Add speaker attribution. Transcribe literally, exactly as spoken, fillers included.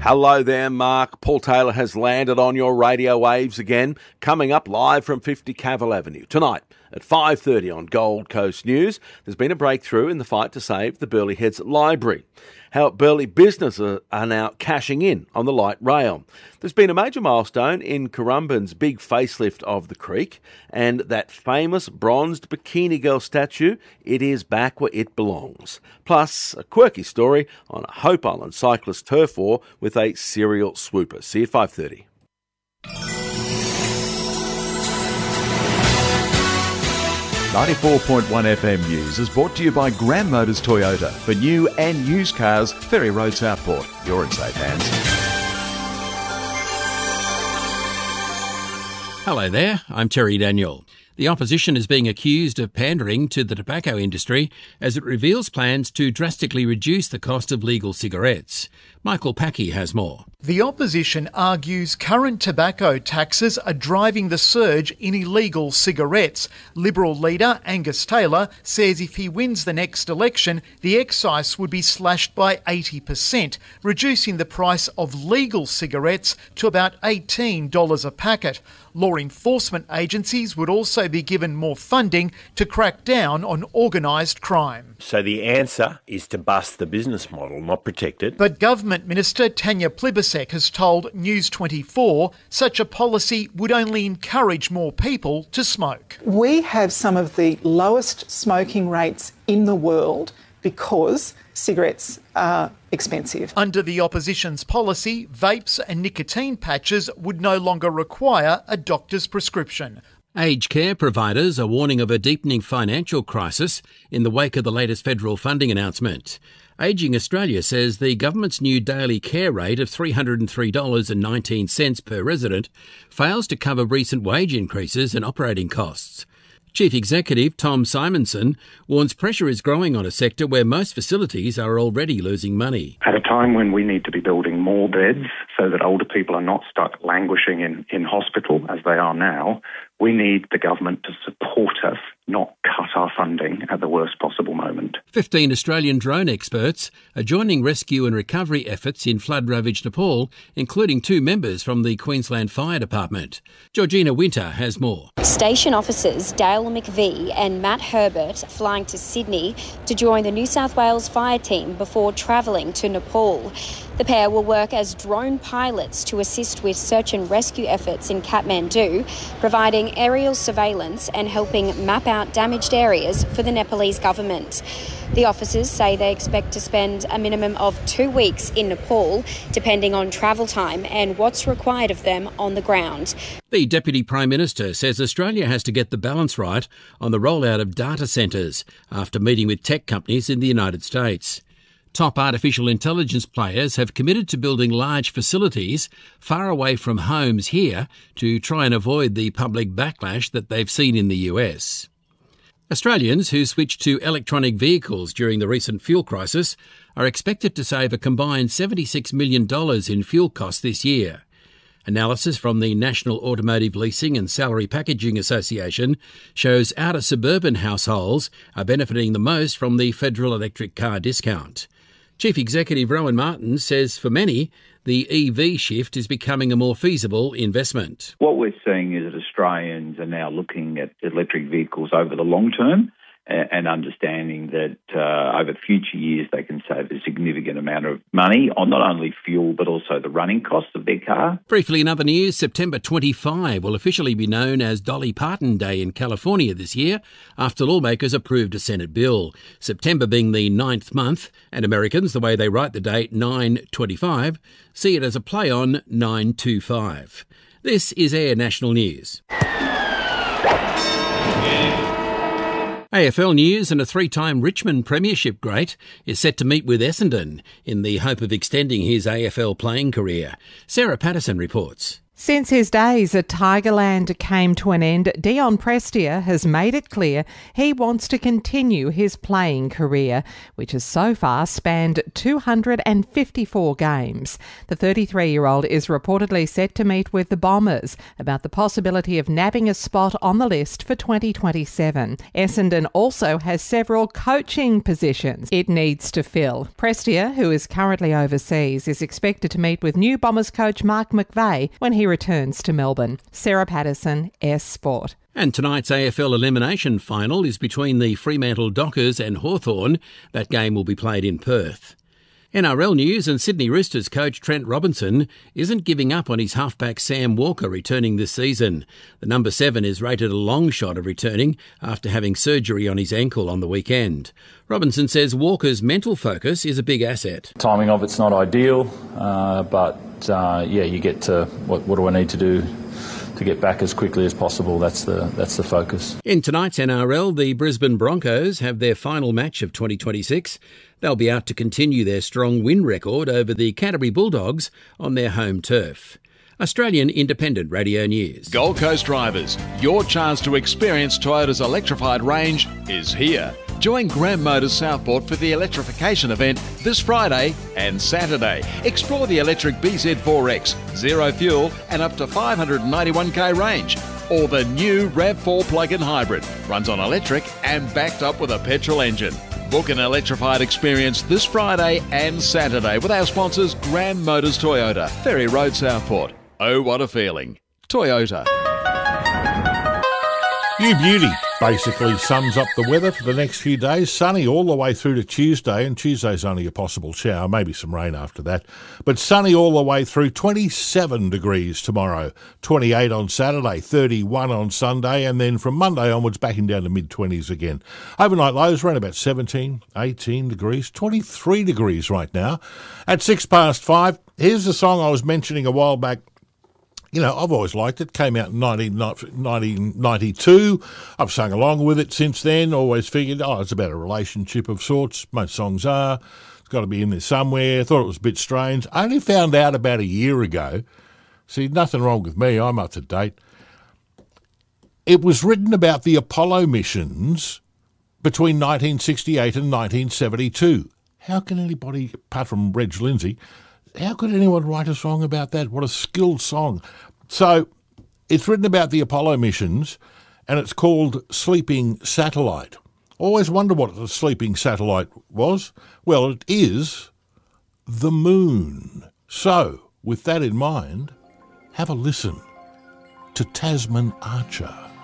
Speaker 1: Hello there, Mark. Paul Taylor has landed on your radio waves again, coming up live from fifty Cavill Avenue. Tonight at five thirty on Gold Coast News, there's been a breakthrough in the fight to save the Burleigh Heads Library. How Burleigh businesses are now cashing in on the light rail. There's been a major milestone in Currumbin's big facelift of the creek, and that famous bronzed bikini girl statue, it is back where it belongs. Plus, a quirky story on a Hope Island cyclist turf war with a serial swooper. See you at five thirty.
Speaker 2: ninety-four point one F M News is brought to you by Grand Motors Toyota. For new and used cars, Ferry Road, Southport. You're in safe hands.
Speaker 3: Hello there, I'm Terry Daniel. The opposition is being accused of pandering to the tobacco industry as it reveals plans to drastically reduce the cost of legal cigarettes. Michael Packey has more.
Speaker 4: The opposition argues current tobacco taxes are driving the surge in illegal cigarettes. Liberal leader Angus Taylor says if he wins the next election, the excise would be slashed by eighty percent, reducing the price of legal cigarettes to about eighteen dollars a packet. Law enforcement agencies would also be given more funding to crack down on organised crime.
Speaker 5: So the answer is to bust the business model, not protect it.
Speaker 4: But Government Minister Tanya Plibersek has told News twenty-four such a policy would only encourage more people to smoke.
Speaker 6: We have some of the lowest smoking rates in the world because cigarettes are expensive.
Speaker 4: Under the opposition's policy, vapes and nicotine patches would no longer require a doctor's prescription.
Speaker 3: Aged care providers are warning of a deepening financial crisis in the wake of the latest federal funding announcement. Ageing Australia says the government's new daily care rate of three hundred three dollars and nineteen cents per resident fails to cover recent wage increases and operating costs. Chief Executive Tom Simonson warns pressure is growing on a sector where most facilities are already losing money.
Speaker 7: At a time when we need to be building more beds so that older people are not stuck languishing in, in hospital as they are now, we need the government to support us, not cut our funding at the worst possible moment.
Speaker 3: Fifteen Australian drone experts are joining rescue and recovery efforts in flood-ravaged Nepal, including two members from the Queensland Fire Department. Georgina Winter has more.
Speaker 8: Station officers Dale McVie and Matt Herbert flying to Sydney to join the New South Wales fire team before travelling to Nepal. The pair will work as drone pilots to assist with search and rescue efforts in Kathmandu, providing aerial surveillance and helping map out damaged areas for the Nepalese government. The officers say they expect to spend a minimum of two weeks in Nepal, depending on travel time and what's required of them on the ground.
Speaker 3: The Deputy Prime Minister says Australia has to get the balance right on the rollout of data centres after meeting with tech companies in the United States. Top artificial intelligence players have committed to building large facilities far away from homes here to try and avoid the public backlash that they've seen in the U S. Australians who switched to electronic vehicles during the recent fuel crisis are expected to save a combined seventy-six million dollars in fuel costs this year. Analysis from the National Automotive Leasing and Salary Packaging Association shows outer suburban households are benefiting the most from the federal electric car discount. Chief Executive Rowan Martin says for many, the E V shift is becoming a more feasible investment.
Speaker 9: What we're seeing is that Australians are now looking at electric vehicles over the long term and understanding that uh, over future years they can save a significant amount of money on not only fuel but also the running costs of their car.
Speaker 3: Briefly in other news, September twenty-fifth will officially be known as Dolly Parton Day in California this year after lawmakers approved a Senate bill. September being the ninth month, and Americans, the way they write the date nine twenty-five, see it as a play on nine two five. This is Air National News. A F L News and a three-time Richmond Premiership great is set to meet with Essendon in the hope of extending his A F L playing career. Sarah Patterson reports.
Speaker 10: Since his days at Tigerland came to an end, Dion Prestia has made it clear he wants to continue his playing career, which has so far spanned two hundred fifty-four games. The thirty-three-year-old is reportedly set to meet with the Bombers about the possibility of nabbing a spot on the list for twenty twenty-seven. Essendon also has several coaching positions it needs to fill. Prestia, who is currently overseas, is expected to meet with new Bombers coach Mark McVeigh when he returns to Melbourne. Sarah Patterson, S Sport.
Speaker 3: And tonight's A F L elimination final is between the Fremantle Dockers and Hawthorn. That game will be played in Perth. N R L news, and Sydney Roosters coach Trent Robinson isn't giving up on his halfback Sam Walker returning this season. The number seven is rated a long shot of returning after having surgery on his ankle on the weekend. Robinson says Walker's mental focus is a big asset.
Speaker 11: Timing of it's not ideal, uh, but uh, yeah, you get to what, what do I need to do to get back as quickly as possible. That's the that's the focus.
Speaker 3: In tonight's N R L, the Brisbane Broncos have their final match of twenty twenty-six. They'll be out to continue their strong win record over the Canterbury Bulldogs on their home turf. Australian Independent Radio News.
Speaker 2: Gold Coast drivers, your chance to experience Toyota's electrified range is here. Join Graham Motors Southport for the electrification event this Friday and Saturday. Explore the electric B Z four X, zero fuel and up to five hundred ninety-one k range. Or the new RAV four plug-in hybrid, runs on electric and backed up with a petrol engine. Book an electrified experience this Friday and Saturday with our sponsors Graham Motors Toyota, Ferry Road Southport. Oh, what a feeling. Toyota.
Speaker 12: U Beauty basically sums up the weather for the next few days. Sunny all the way through to Tuesday, and Tuesday's only a possible shower, maybe some rain after that. But sunny all the way through, twenty-seven degrees tomorrow, twenty-eight on Saturday, thirty-one on Sunday, and then from Monday onwards backing down to mid-twenties again. Overnight lows around about seventeen, eighteen degrees, twenty-three degrees right now. At six past five, here's the song I was mentioning a while back. You know, I've always liked it. Came out in nineteen ninety-two. I've sung along with it since then. Always figured, oh, it's about a relationship of sorts. Most songs are. It's got to be in there somewhere. Thought it was a bit strange. I only found out about a year ago. See, nothing wrong with me. I'm up to date. It was written about the Apollo missions between nineteen sixty-eight and nineteen seventy-two. How can anybody, apart from Reg Lindsay, how could anyone write a song about that? What a skilled song. So it's written about the Apollo missions, and it's called Sleeping Satellite. Always wonder what the sleeping satellite was. Well, it is the moon. So, with that in mind, have a listen to Tasman Archer.